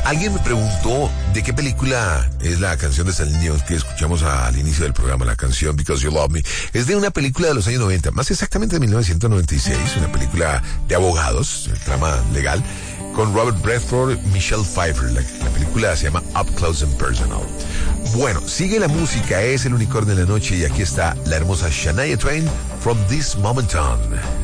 Alguien me preguntó de qué película es la canción de Celine Dion que escuchamos al inicio del programa, la canción Because You Love Me. Es de una película de los años 90, más exactamente de 1996, una película de abogados, el trama legal, con Robert Redford, Michelle Pfeiffer. La película se llama Up Close and Personal. Bueno, sigue la música, es el unicornio de la noche y aquí está la hermosa Shania Twain, From This Moment On.